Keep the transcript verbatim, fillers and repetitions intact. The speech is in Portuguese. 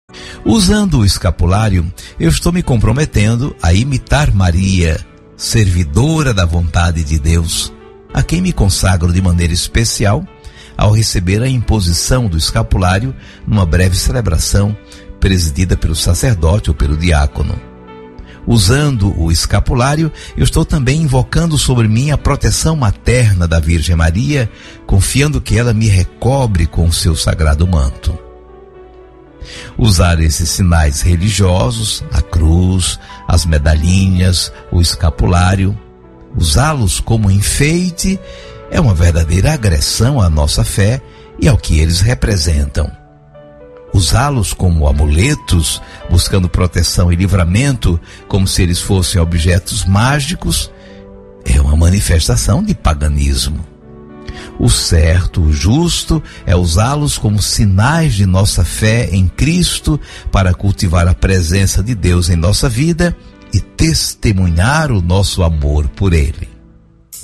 Usando o escapulário, eu estou me comprometendo a imitar Maria, servidora da vontade de Deus, a quem me consagro de maneira especial ao receber a imposição do escapulário numa breve celebração presidida pelo sacerdote ou pelo diácono. Usando o escapulário, eu estou também invocando sobre mim a proteção materna da Virgem Maria, confiando que ela me recobre com o seu sagrado manto. Usar esses sinais religiosos, a cruz, as medalhinhas, o escapulário, usá-los como enfeite é uma verdadeira agressão à nossa fé e ao que eles representam. Usá-los como amuletos, buscando proteção e livramento, como se eles fossem objetos mágicos, é uma manifestação de paganismo. O certo, o justo, é usá-los como sinais de nossa fé em Cristo para cultivar a presença de Deus em nossa vida e testemunhar o nosso amor por Ele.